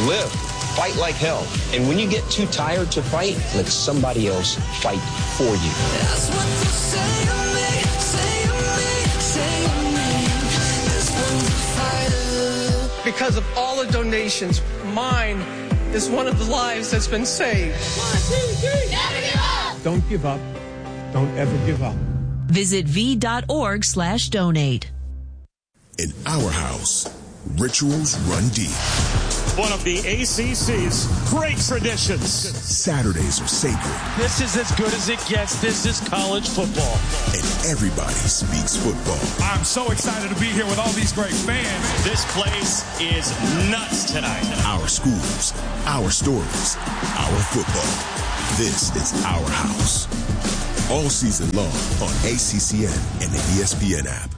live. Fight like hell. And when you get too tired to fight, let somebody else fight for you. That's what they say to me, say to me, say to me. This one's a fighter. Because of all the donations, mine is one of the lives that's been saved. 1, 2, 3. Never give up. Don't give up. Don't ever give up. Visit v.org/donate. In our house, rituals run deep. One of the ACC's great traditions. Saturdays are sacred. This is as good as it gets. This is college football. And everybody speaks football. I'm so excited to be here with all these great fans. This place is nuts tonight. Our schools, our stories, our football. This is our house. All season long on ACCN and the ESPN app.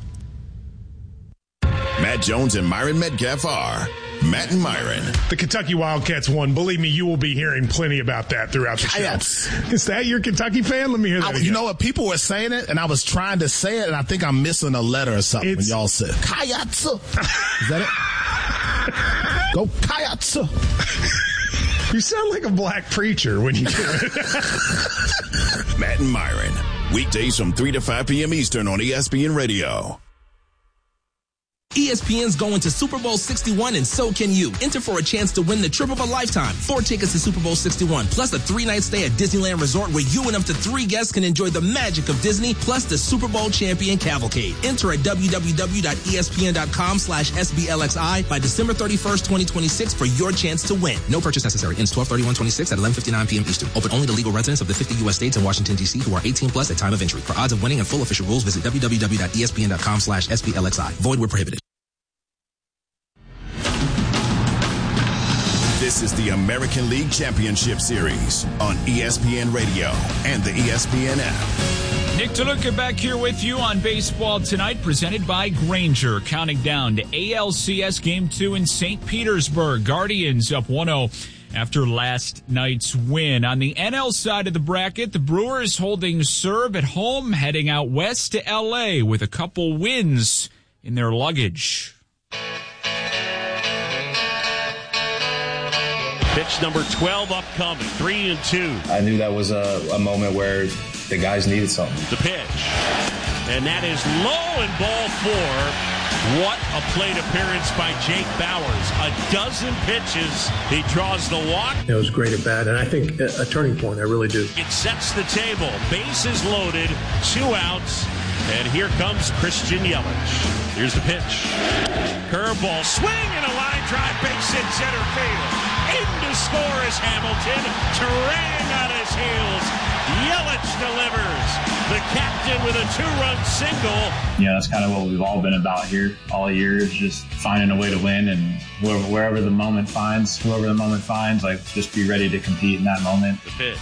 Matt Jones and Myron Metcalf are Matt and Myron. The Kentucky Wildcats won. Believe me, you will be hearing plenty about that throughout the show. Is that your Kentucky fan? Let me hear that again. You know what? People were saying it, and I was trying to say it, and I think I'm missing a letter or something when y'all said Kayatsu. Is that it? Go Kayatsu. You sound like a black preacher when you do it. Matt and Myron. Weekdays from 3 to 5 p.m. Eastern on ESPN Radio. ESPN's going to Super Bowl 61, and so can you. Enter for a chance to win the trip of a lifetime. 4 tickets to Super Bowl 61, plus a 3-night stay at Disneyland Resort where you and up to 3 guests can enjoy the magic of Disney, plus the Super Bowl champion cavalcade. Enter at www.espn.com/SBLXI by December 31st, 2026 for your chance to win. No purchase necessary. Ends 12/31/26 at 11:59 p.m. Eastern. Open only to legal residents of the 50 U.S. states and Washington, D.C. who are 18 plus at time of entry. For odds of winning and full official rules, visit www.espn.com/SBLXI. Void where prohibited. This is the American League Championship Series on ESPN Radio and the ESPN app. Nick DeLuca back here with you on Baseball Tonight, presented by Grainger. Counting down to ALCS Game 2 in St. Petersburg. Guardians up 1-0 after last night's win. On the NL side of the bracket, the Brewers holding serve at home, heading out west to L.A. with a couple wins in their luggage. Pitch number 12 upcoming, 3-2. I knew that was a moment where the guys needed something. The pitch. And that is low and ball 4. What a plate appearance by Jake Bauers. A dozen pitches. He draws the walk. It was great at bat, and I think a turning point. I really do. It sets the table. Bases loaded, 2 outs. And here comes Christian Yelich. Here's the pitch. Curveball, swing and a line drive, base hit center field. In to score is Hamilton, terraying on his heels. Yelich delivers. The captain with a 2-run single. Yeah, that's kind of what we've all been about here all year, is just finding a way to win, and wherever the moment finds, whoever the moment finds, like, just be ready to compete in that moment. The pitch.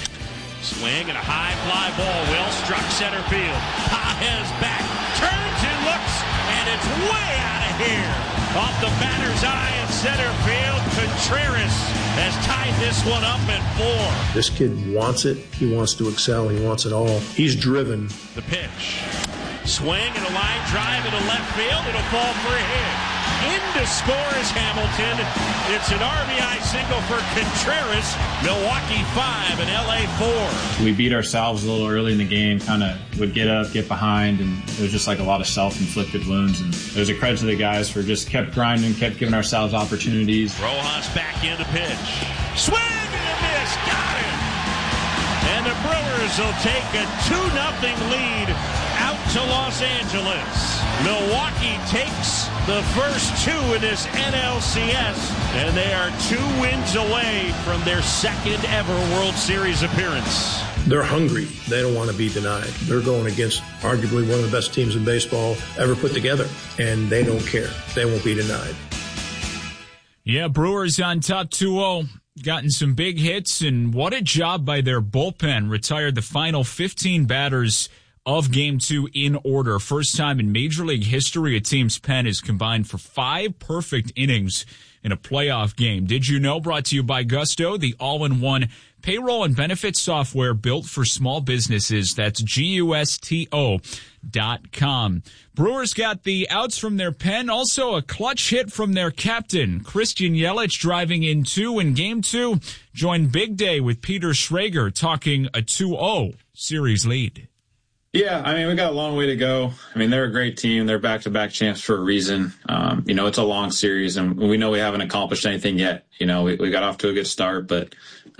Swing and a high fly ball, well struck center field. Pages back, turns and looks, and it's way out of here. Off the batter's eye in center field, Contreras has tied this one up at 4. This kid wants it. He wants to excel. He wants it all. He's driven. The pitch. Swing and a line drive into left field. It'll fall for a hit. In to score is Hamilton. It's an RBI single for Contreras. Milwaukee 5 and LA 4. We beat ourselves a little early in the game, kind of would get up, get behind, and it was just like a lot of self-inflicted wounds. And there's a credit to the guys for just kept grinding, kept giving ourselves opportunities. Rojas back in the pitch. Swing and a miss. Got it. And the Brewers will take a 2-0 lead out to Los Angeles. Milwaukee takes the first 2 in this NLCS, and they are 2 wins away from their second ever World Series appearance. They're hungry. They don't want to be denied. They're going against arguably one of the best teams in baseball ever put together, and they don't care. They won't be denied. Yeah, Brewers on top 2-0. Gotten some big hits, and what a job by their bullpen. Retired the final 15 batters of Game 2 in order. First time in Major League history a team's pen has combined for 5 perfect innings in a playoff game. Did you know? Brought to you by Gusto, the all-in-one payroll and benefits software built for small businesses. That's GUSTO.com. Brewers got the outs from their pen. Also a clutch hit from their captain, Christian Yelich, driving in 2 in Game 2. Joined Big Day with Peter Schrager talking a 2-0 series lead. Yeah, I mean, we got a long way to go. I mean, they're a great team. They're back-to-back champs for a reason. It's a long series, and we know we haven't accomplished anything yet. We got off to a good start, but,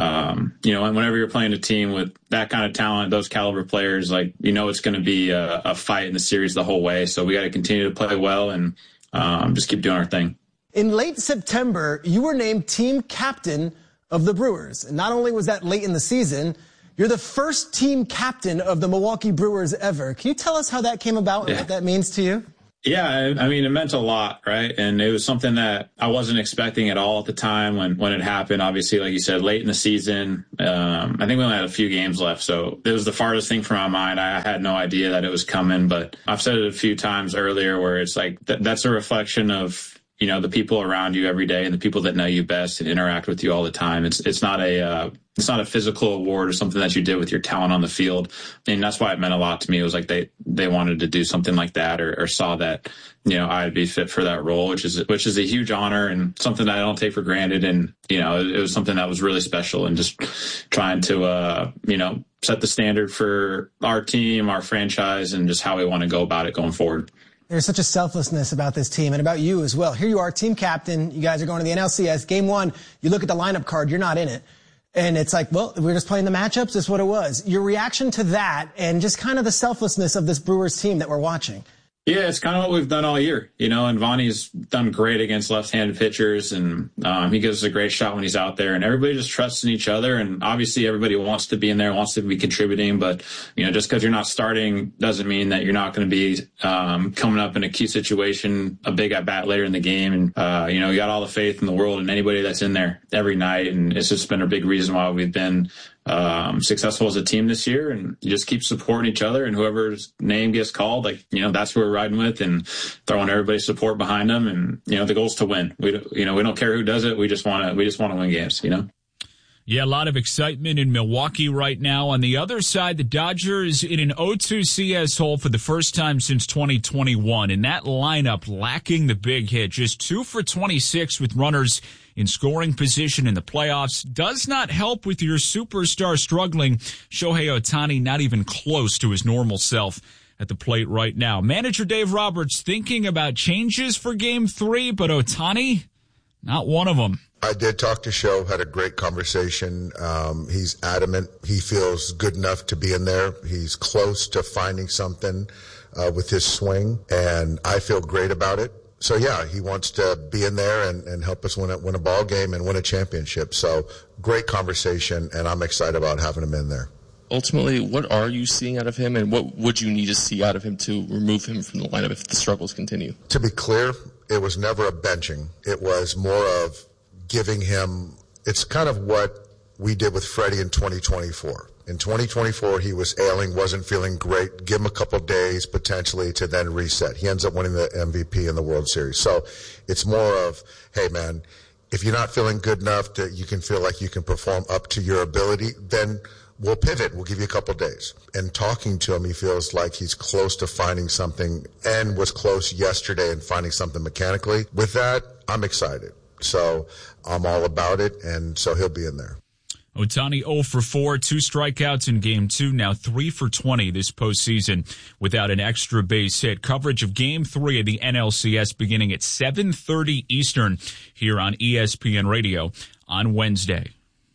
whenever you're playing a team with that kind of talent, those caliber players, it's going to be a fight in the series the whole way. So we got to continue to play well and just keep doing our thing. In late September, you were named team captain of the Brewers. And not only was that late in the season, you're the first team captain of the Milwaukee Brewers ever. Can you tell us how that came about and what that means to you? Yeah, I mean, it meant a lot, right? And it was something that I wasn't expecting at all at the time when it happened. Obviously, like you said, late in the season. I think we only had a few games left, so it was the farthest thing from my mind. I had no idea that it was coming, but I've said it a few times earlier where it's like that's a reflection of the people around you every day and the people that know you best and interact with you all the time. It's not a physical award or something that you did with your talent on the field. And that's why it meant a lot to me. It was like they wanted to do something like that or saw that, I'd be fit for that role, which is a huge honor and something that I don't take for granted. And, it was something that was really special and just trying to, set the standard for our team, our franchise, and just how we want to go about it going forward. There's such a selflessness about this team and about you as well. Here you are, team captain. You guys are going to the NLCS. Game 1, you look at the lineup card, you're not in it. And it's like, well, we're just playing the matchups. That's what it was. Your reaction to that and just kind of the selflessness of this Brewers team that we're watching. Yeah, it's kind of what we've done all year, and Vonnie's done great against left-handed pitchers, and he gives us a great shot when he's out there, and everybody just trusts in each other, and obviously everybody wants to be in there, wants to be contributing, but, just because you're not starting doesn't mean that you're not going to be coming up in a key situation, a big at-bat later in the game, and, you got all the faith in the world in anybody that's in there every night, and it's just been a big reason why we've been successful as a team this year, and you just keep supporting each other, and whoever's name gets called, that's who we're riding with and throwing everybody's support behind them. And, the goal is to win. We don't care who does it. We just want to win games, Yeah, a lot of excitement in Milwaukee right now. On the other side, the Dodgers in an 0-2 CS hole for the first time since 2021. And that lineup lacking the big hit, just 2 for 26 with runners in scoring position in the playoffs, does not help with your superstar struggling. Shohei Ohtani not even close to his normal self at the plate right now. Manager Dave Roberts thinking about changes for Game 3, but Ohtani, not one of them. I did talk to Sho, had a great conversation. He's adamant. He feels good enough to be in there. He's close to finding something with his swing, and I feel great about it. So, yeah, he wants to be in there and help us win a ball game and win a championship. So, great conversation, and I'm excited about having him in there. Ultimately, what are you seeing out of him, and what would you need to see out of him to remove him from the lineup if the struggles continue? To be clear, it was never a benching. It was more of giving him, it's kind of what we did with Freddie in 2024. In 2024, he was ailing, wasn't feeling great. Give him a couple days potentially to then reset. He ends up winning the MVP in the World Series. So it's more of, hey, man, if you're not feeling good enough that you can feel like you can perform up to your ability, then we'll pivot. We'll give you a couple days. And talking to him, he feels like he's close to finding something and was close yesterday in finding something mechanically. With that, I'm excited. So I'm all about it, and so he'll be in there. Ohtani 0 for 4, 2 strikeouts in Game 2, now 3 for 20 this postseason without an extra base hit. Coverage of Game 3 of the NLCS beginning at 7:30 Eastern here on ESPN Radio on Wednesday.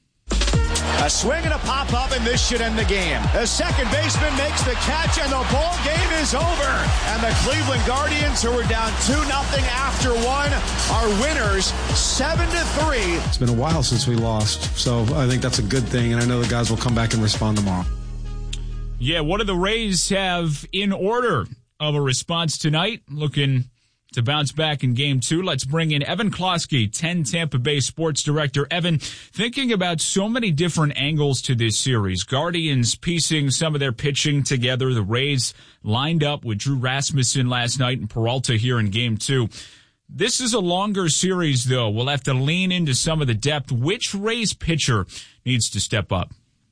A swing and a pop-up, and this should end the game. The second baseman makes the catch, and the ball game is over. And the Cleveland Guardians, who were down 2-0 after one, are winners 7-3. It's been a while since we lost, so I think that's a good thing, and I know the guys will come back and respond tomorrow. Yeah, what do the Rays have in order of a response tonight? Looking To bounce back in Game 2, let's bring in Evan Klosky, 10 Tampa Bay sports director. Evan, thinking about so many different angles to this series, Guardians piecing some of their pitching together, the Rays lined up with Drew Rasmussen last night and Peralta here in Game 2. This is a longer series, though. We'll have to lean into some of the depth. Which Rays pitcher needs to step up?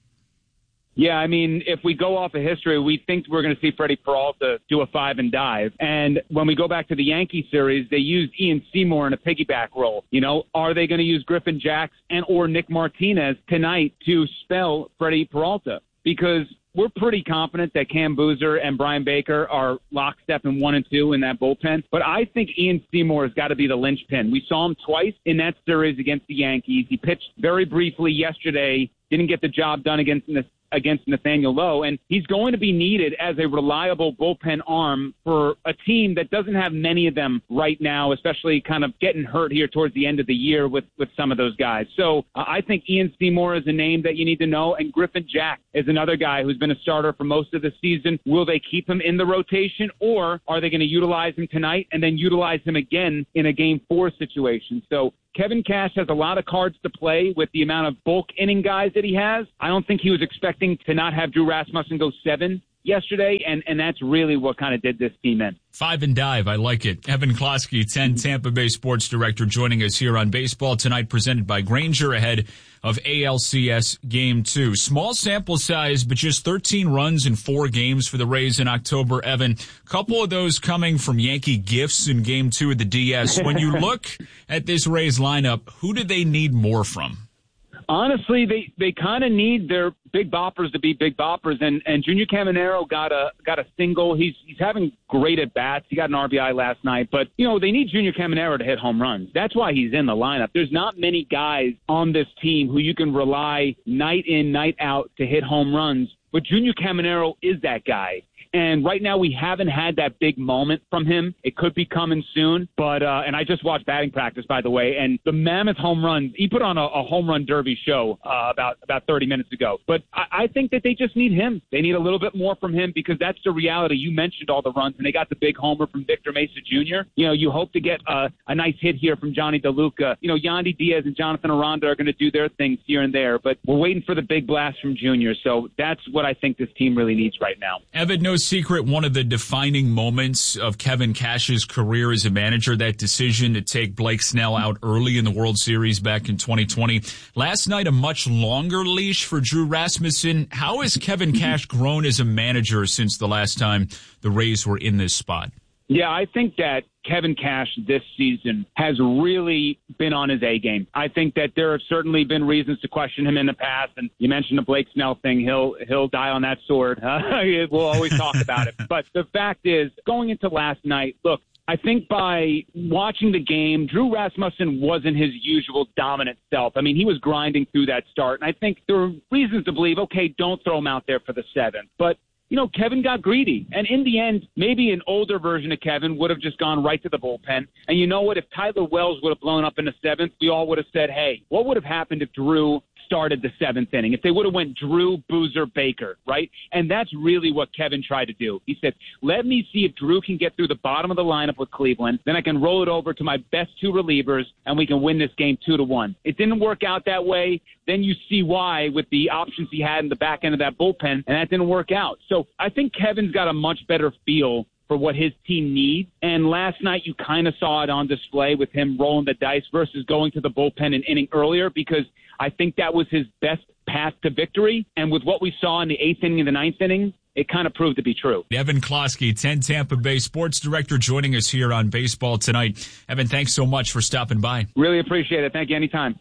Yeah, I mean, if we go off of history, we think we're going to see Freddie Peralta do a 5 and dive. And when we go back to the Yankee series, they used Ian Seymour in a piggyback role. You know, are they going to use Griffin Jax and or Nick Martinez tonight to spell Freddie Peralta? Because we're pretty confident that Cam Boozer and Brian Baker are lockstep in 1 and 2 in that bullpen. But I think Ian Seymour has got to be the linchpin. We saw him twice in that series against the Yankees. He pitched very briefly yesterday, didn't get the job done against Nathaniel Lowe, and he's going to be needed as a reliable bullpen arm for a team that doesn't have many of them right now, especially kind of getting hurt here towards the end of the year with some of those guys. So I think Ian Seymour is a name that you need to know, and Griffin Jax is another guy who's been a starter for most of the season. Will they keep him in the rotation, or are they going to utilize him tonight and then utilize him again in a Game 4 situation? So Kevin Cash has a lot of cards to play with the amount of bulk inning guys that he has. I don't think he was expecting to not have Drew Rasmussen go 7 yesterday, and that's really what kind of did this team in. 5 and dive, I like it. Evan Klosky, 10 Tampa Bay sports director, joining us here on Baseball Tonight, presented by Grainger ahead of ALCS Game 2. Small sample size, but just 13 runs in 4 games for the Rays in October. Evan, a couple of those coming from Yankee gifts in Game 2 of the DS. When you look at this Rays lineup, who do they need more from? Honestly, they kind of need their big boppers to be big boppers, and Junior Caminero got a single. He's having great at bats. He got an RBI last night, but you know they need Junior Caminero to hit home runs. That's why he's in the lineup. There's not many guys on this team who you can rely night in, night out to hit home runs, but Junior Caminero is that guy. And right now we haven't had that big moment from him. It could be coming soon. But and I just watched batting practice, by the way, and the mammoth home runs, he put on a home run derby show about 30 minutes ago. But I think that they just need him. They need a little bit more from him because that's the reality. You mentioned all the runs, and they got the big homer from Victor Mesa Jr. You know, you hope to get a nice hit here from Johnny DeLuca. You know, Yandy Diaz and Jonathan Aranda are going to do their things here and there, but we're waiting for the big blast from Junior. So that's what I think this team really needs right now. Evan, no secret, one of the defining moments of Kevin Cash's career as a manager, that decision to take Blake Snell out early in the World Series back in 2020. Last night, a much longer leash for Drew Rasmussen. How has Kevin Cash grown as a manager since the last time the Rays were in this spot? Yeah, I think that Kevin Cash this season has really been on his A game. I think that there have certainly been reasons to question him in the past, and you mentioned the Blake Snell thing. He'll die on that sword. We'll always talk about it. But the fact is, going into last night, look, I think by watching the game, Drew Rasmussen wasn't his usual dominant self. I mean, he was grinding through that start, and I think there were reasons to believe, okay, don't throw him out there for the 7th. But you know, Kevin got greedy. And in the end, maybe an older version of Kevin would have just gone right to the bullpen. And you know what? If Tyler Wells would have blown up in the 7th, we all would have said, hey, what would have happened if Drew started the 7th inning? If they would have went Drew, Boozer, Baker, right? And that's really what Kevin tried to do. He said, let me see if Drew can get through the bottom of the lineup with Cleveland. Then I can roll it over to my best 2 relievers, and we can win this game 2-1. It didn't work out that way. Then you see why with the options he had in the back end of that bullpen, and that didn't work out. So I think Kevin's got a much better feel for what his team needs. And last night you kind of saw it on display with him rolling the dice versus going to the bullpen an inning earlier, because I think that was his best path to victory. And with what we saw in the 8th inning and the 9th inning, it kind of proved to be true. Evan Klosky, 10 Tampa Bay sports director, joining us here on Baseball Tonight. Evan, thanks so much for stopping by. Really appreciate it. Thank you. Anytime.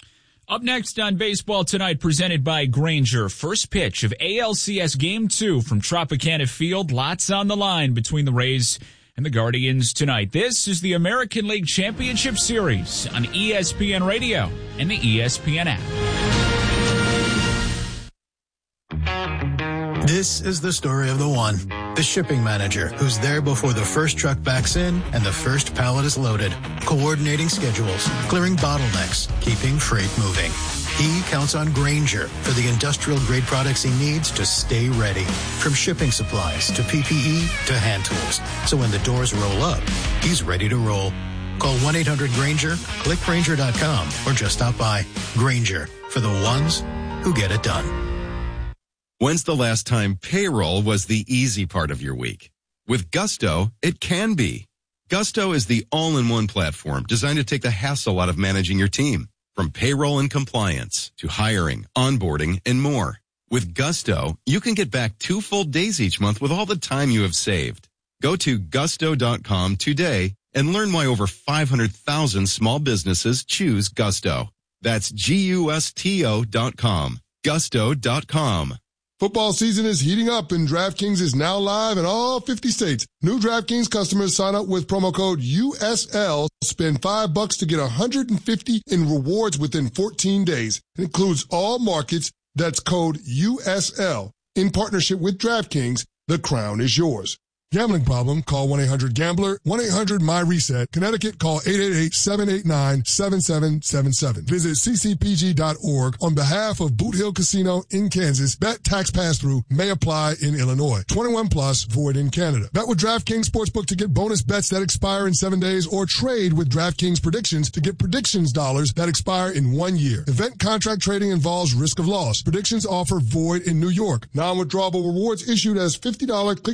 Up next on Baseball Tonight, presented by Grainger. First pitch of ALCS Game 2 from Tropicana Field. Lots on the line between the Rays and the Guardians tonight. This is the American League Championship Series on ESPN Radio and the ESPN app. This is the story of the one, the shipping manager, who's there before the first truck backs in and the first pallet is loaded, coordinating schedules, clearing bottlenecks, keeping freight moving. He counts on Grainger for the industrial-grade products he needs to stay ready. From shipping supplies to PPE to hand tools. So when the doors roll up, he's ready to roll. Call 1-800-GRAINGER, click Grainger.com, or just stop by. Grainger, for the ones who get it done. When's the last time payroll was the easy part of your week? With Gusto, it can be. Gusto is the all-in-one platform designed to take the hassle out of managing your team. From payroll and compliance to hiring, onboarding, and more. With Gusto, you can get back 2 full days each month with all the time you have saved. Go to gusto.com today and learn why over 500,000 small businesses choose Gusto. That's GUSTO.com. Gusto.com. Football season is heating up and DraftKings is now live in all 50 states. New DraftKings customers sign up with promo code USL, spend $5 to get $150 in rewards within 14 days. It includes all markets. That's code USL. In partnership with DraftKings, the crown is yours. Gambling problem? Call 1-800-GAMBLER, 1-800-MY-RESET. Connecticut, call 888-789-7777. Visit ccpg.org on behalf of Boot Hill Casino in Kansas. Bet tax pass-through may apply in Illinois. 21 plus, void in Canada. Bet with DraftKings Sportsbook to get bonus bets that expire in 7 days, or trade with DraftKings Predictions to get predictions dollars that expire in 1 year. Event contract trading involves risk of loss. Predictions offer void in New York. Non-withdrawable rewards issued as $50 click